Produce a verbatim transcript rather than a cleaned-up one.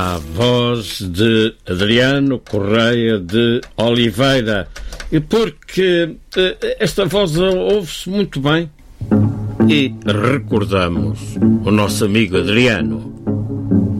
A voz de Adriano Correia de Oliveira, porque esta voz ouve-se muito bem e recordamos o nosso amigo Adriano.